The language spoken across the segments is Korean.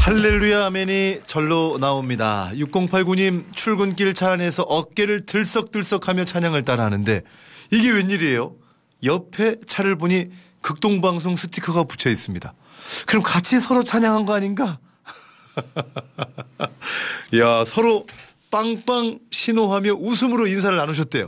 할렐루야 아멘이 절로 나옵니다. 6089님 출근길 차 안에서 어깨를 들썩들썩하며 찬양을 따라하는데 이게 웬일이에요? 옆에 차를 보니 극동방송 스티커가 붙여 있습니다. 그럼 같이 서로 찬양한 거 아닌가? 야, 서로 빵빵 신호하며 웃음으로 인사를 나누셨대요.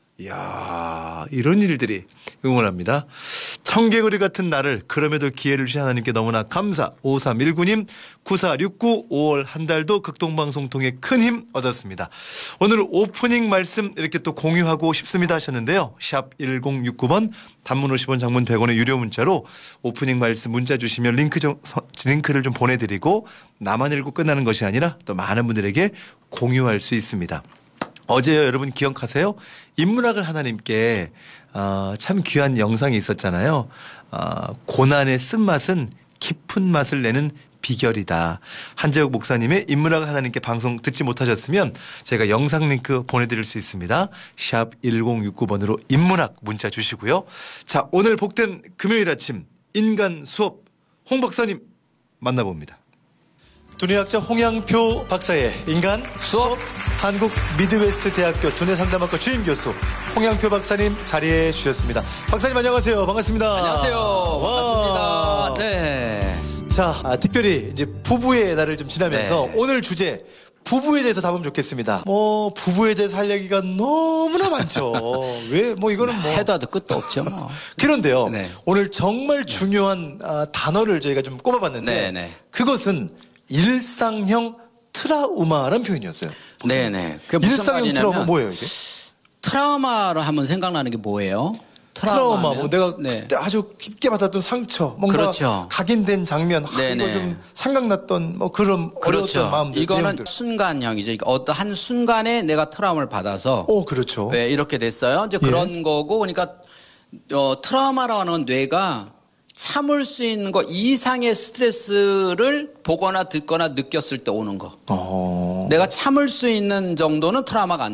이야, 이런 일들이 응원합니다. 청개구리 같은 나를 그럼에도 기회를 주신 하나님께 너무나 감사. 5319님 9469 5월 한 달도 극동방송 통해 큰 힘 얻었습니다. 오늘 오프닝 말씀 이렇게 또 공유하고 싶습니다 하셨는데요. 샵 1069번 단문 50원 장문 100원의 유료 문자로 오프닝 말씀 문자 주시면 링크를 좀 보내드리고 나만 읽고 끝나는 것이 아니라 또 많은 분들에게 공유할 수 있습니다. 어제요 여러분 기억하세요? 인문학을 하나님께 참 귀한 영상이 있었잖아요. 고난의 쓴맛은 깊은 맛을 내는 비결이다. 한재욱 목사님의 인문학을 하나님께 방송 듣지 못하셨으면 제가 영상 링크 보내드릴 수 있습니다. 샵 1069번으로 인문학 문자 주시고요. 자, 오늘 복된 금요일 아침 인간 수업 홍 박사님 만나봅니다. 두뇌학자 홍양표 박사의 인간 수업 한국 미드웨스트 대학교 두뇌상담학과 주임 교수 홍양표 박사님 자리해 주셨습니다. 박사님 안녕하세요. 반갑습니다. 안녕하세요. 반갑습니다. 네. 자, 특별히 이제 부부의 날을 좀 지나면서 네. 오늘 주제 부부에 대해서 다루면 좋겠습니다. 부부에 대해서 할 얘기가 너무나 많죠. 왜 이거는 해도 하도 끝도 없죠. 뭐. 그런데요. 네. 오늘 정말 중요한 단어를 저희가 좀 꼽아봤는데 네. 그것은 일상형 트라우마라는 표현이었어요. 네네. 그게 무슨 일상형 말이냐면 트라우마 뭐예요 이게? 트라우마로 하면 생각나는 게 뭐예요? 트라우마, 내가 네. 그때 아주 깊게 받았던 상처, 뭔가 그렇죠. 각인된 장면, 이거 좀 생각났던 그런 그렇죠. 어려웠던 마음들. 이거는 내용들. 순간형이죠. 그러니까 어떤 한 순간에 내가 트라우마를 받아서 그렇죠. 왜 이렇게 됐어요? 이제 그런 거고, 그러니까 트라우마라고 하는 건 뇌가 참을 수 있는 거 이상의 스트레스를 보거나 듣거나 느꼈을 때 오는 거. 내가 참을 수 있는 정도는 트라우마가 안